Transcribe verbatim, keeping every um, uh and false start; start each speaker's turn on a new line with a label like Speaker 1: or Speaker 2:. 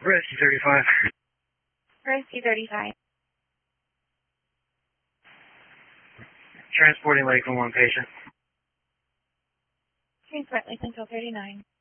Speaker 1: Rescue thirty-five.
Speaker 2: Rescue thirty-five.
Speaker 1: Transporting Lakeland one patient.
Speaker 2: Transport Lakeland twelve thirty-nine.